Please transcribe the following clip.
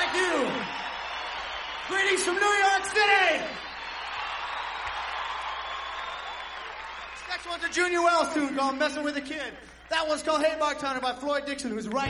Thank you. Greetings from New York City. This next one's a Junior Wells tune called Messing with a Kid. That one's called Hey Bartender by Floyd Dixon, who's right